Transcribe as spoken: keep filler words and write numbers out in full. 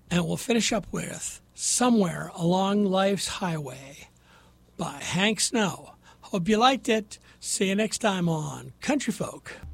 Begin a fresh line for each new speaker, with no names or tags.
And we'll finish up with Somewhere Along Life's Highway by Hank Snow. Hope you liked it. See you next time on Country Folk.